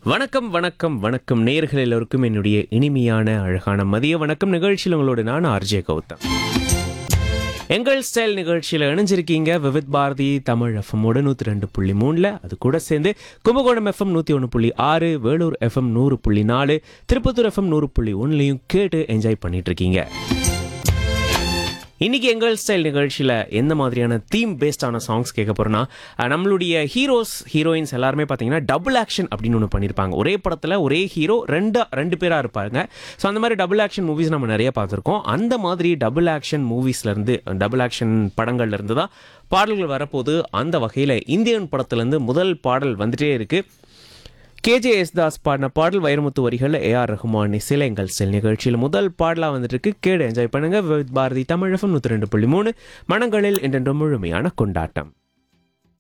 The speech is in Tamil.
வணக்கம் வணக்கம் வணக்கம் நேயர்கள் எல்லோருக்கும் என்னுடைய இனிமையான அழகான மதிய வணக்கம். நிகழ்ச்சியில் உங்களோட நான் ஆர்ஜே கௌதம். எங்கள் ஸ்டைல் நிகழ்ச்சியில் இணைஞ்சிருக்கீங்க விவித் பாரதி தமிழ் எஃப்எம்மோட 102.3, அது கூட சேர்ந்து Kumbakonam FM 101.6, Vellore FM 100.4, Tirupattur FM 100.1லையும் கேட்டு என்ஜாய் பண்ணிட்டு இருக்கீங்க. இன்றைக்கி எங்கள் ஸ்டைல் நிகழ்ச்சியில் எந்த மாதிரியான தீம் பேஸ்டான சாங்ஸ் கேட்க போகிறோன்னா, நம்மளுடைய ஹீரோயின்ஸ் எல்லாருமே பார்த்தீங்கன்னா டபுள் ஆக்ஷன் அப்படின்னு ஒன்று பண்ணியிருப்பாங்க. ஒரே படத்தில் ஒரே ஹீரோ ரெண்டு பேராக இருப்பாங்க. ஸோ அந்த மாதிரி டபுள் ஆக்ஷன் மூவிஸ் நம்ம நிறைய பார்த்துருக்கோம். அந்த மாதிரி டபுள் ஆக்ஷன் மூவிஸ்லேருந்து, டபுள் ஆக்ஷன் படங்கள்லேருந்து தான் பாடல்கள் வரப்போது. அந்த வகையில் இந்தியன் படத்துலேருந்து முதல் பாடல் வந்துகிட்டே இருக்குது. கேஜேஎஸ் தாஸ் பாடின பாடல், வைரமுத்து வரிகள், ஏஆர் ரஹ்மான் இசையில் எங்கள் ஸ்டைல் நிகழ்ச்சியில் முதல் பாடலாக வந்துட்டு இருக்கு. கேடு என்ஜாய் பண்ணுங்க. பாரதி தமிழ் எஃப்எம் 102.3 மனங்களில் என்றென்றும் முழுமையான கொண்டாட்டம்.